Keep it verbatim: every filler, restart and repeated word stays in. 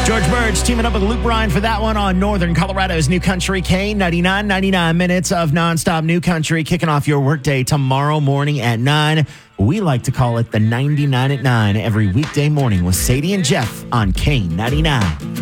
George Burge teaming up with Luke Bryan for that one on Northern Colorado's New Country K ninety-nine, ninety-nine minutes of nonstop New Country, kicking off your workday tomorrow morning at nine. We like to call it the ninety-nine at nine every weekday morning with Sadie and Jeff on K ninety-nine.